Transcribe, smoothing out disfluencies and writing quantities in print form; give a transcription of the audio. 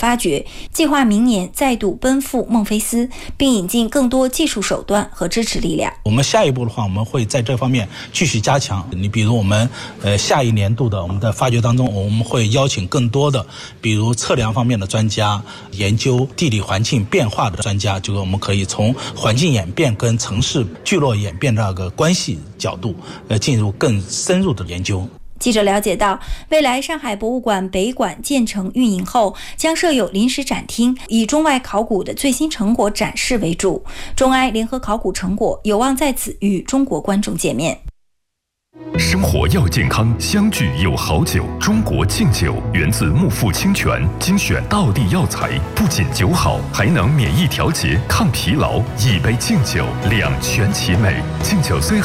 发掘，计划明年再度奔赴孟菲斯，并引进更多技术手段和支持力量。 我们下一步的话，我们会在这方面继续加强。你比如我们下一年度的我们的发掘当中，我们会邀请更多的，比如测量方面的专家，研究地理环境变化的专家，就是我们可以从环境演变跟城市聚落演变这个关系角度，进入更深入的研究。 记者了解到，未来上海博物馆北馆建成运营后，将设有临时展厅，以中外考古的最新成果展示为主。中埃联合考古成果有望在此与中国观众见面。 生活要健康，相聚有好酒。中国敬酒源自木富清泉，精选道地药材，不仅酒好，还能免疫调节、抗疲劳。一杯敬酒，两全其美。敬酒虽好。